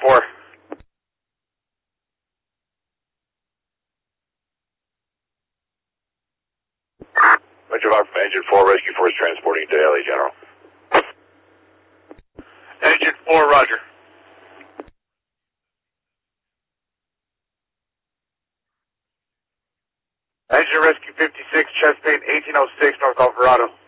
4. Metro 5 from Engine 4, Rescue Force transporting to LA General. Engine 4, roger. Engine Rescue 56, chest pain 1806, North Alvarado.